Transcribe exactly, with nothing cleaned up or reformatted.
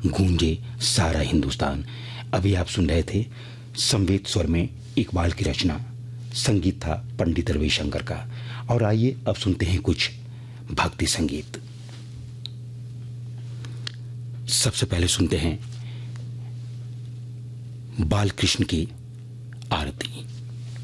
गूंजे सारा हिंदुस्तान। अभी आप सुन रहे थे संवेद स्वर में इकबाल की रचना, संगीत था पंडित रविशंकर का। और आइए अब सुनते हैं कुछ भक्ति संगीत। सबसे पहले सुनते हैं बालकृष्ण की आरती।